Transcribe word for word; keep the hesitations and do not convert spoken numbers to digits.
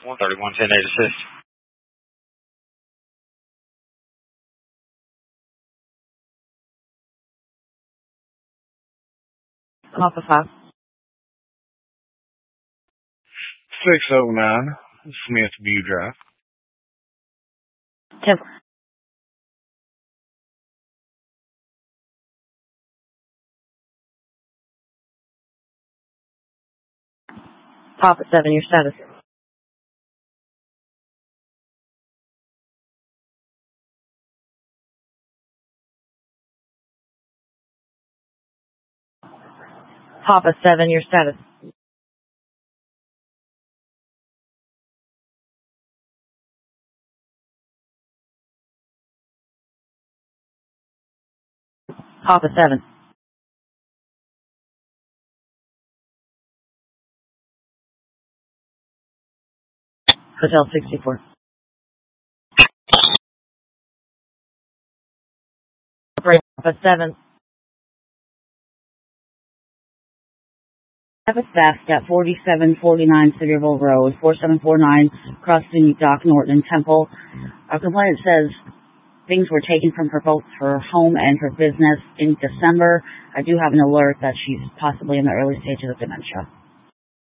one thirty-one ten eight assist. Papa five. six oh nine, Smith View Drive. ten. Papa seven, your status. Papa seven, your status. Papa seven. Hotel sixty-four. Papa seven. Have a theft at forty-seven forty-nine Cedarville Road, four seven four nine, crossing Dock Norton Temple. Our complainant says things were taken from her both her home and her business in December. I do have an alert that she's possibly in the early stages of dementia.